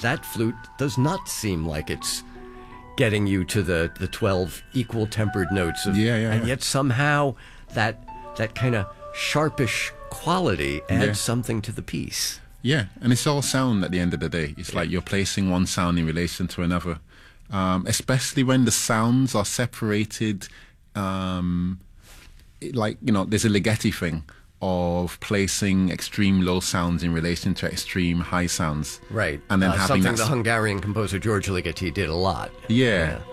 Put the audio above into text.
that flute does not seem like it's getting you to the 12 equal tempered notes of, and yet somehow that kind of sharpish quality adds something to the piece. Yeah, and it's all sound at the end of the day. It's like you're placing one sound in relation to another, especially when the sounds are separated. Like, you know, there's a Ligeti thing of placing extreme low sounds in relation to extreme high sounds. Right. And then having something the Hungarian composer George Ligeti did a lot. Yeah.